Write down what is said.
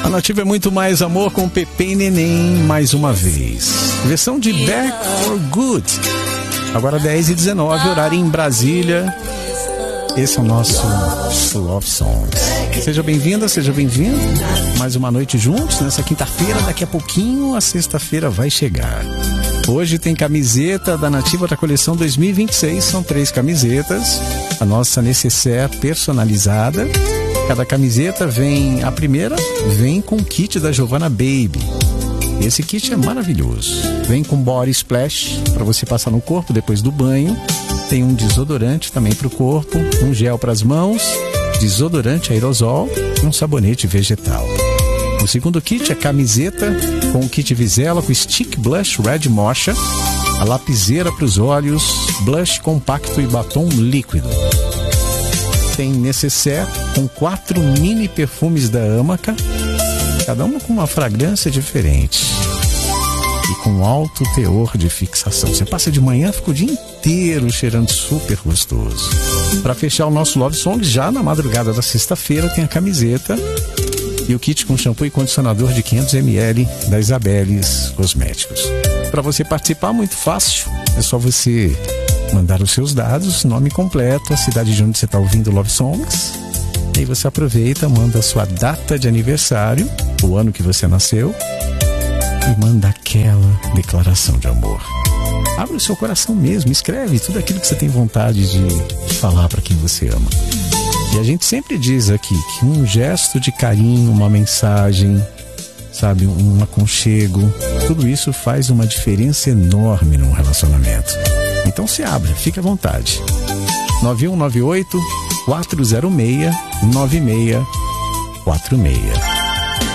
A Nativa é muito mais amor com Pepe e Neném mais uma vez. Versão de Back for Good. Agora 10h19, horário em Brasília. Esse é o nosso Love Songs. Seja bem-vinda, seja bem-vindo. Mais uma noite juntos nessa quinta-feira. Daqui a pouquinho a sexta-feira vai chegar. Hoje tem camiseta da Nativa da coleção 2026. São 3 camisetas. A nossa necessaire personalizada. Cada camiseta vem, a primeira vem com o kit da Giovanna Baby. Esse kit é maravilhoso. Vem com body splash para você passar no corpo depois do banho. Tem um desodorante também para o corpo, um gel para as mãos, desodorante aerosol e um sabonete vegetal. O segundo kit é camiseta com o kit Vizela com stick blush red mocha, a lapiseira para os olhos, blush compacto e batom líquido. Tem necessaire com 4 mini perfumes da Amaca, cada uma com uma fragrância diferente e com alto teor de fixação. Você passa de manhã, fica o dia inteiro cheirando super gostoso. Para fechar o nosso Love Songs, já na madrugada da sexta-feira tem a camiseta e o kit com shampoo e condicionador de 500 ml da Isabeles Cosméticos. Para você participar, muito fácil, é só você mandar os seus dados, nome completo, a cidade de onde você está ouvindo Love Songs. E aí você aproveita, manda a sua data de aniversário, o ano que você nasceu, e manda aquela declaração de amor. Abre o seu coração mesmo, escreve tudo aquilo que você tem vontade de falar para quem você ama. E a gente sempre diz aqui que um gesto de carinho, uma mensagem, sabe, um aconchego, tudo isso faz uma diferença enorme num relacionamento. Então se abra, fique à vontade. 9198-406-9646.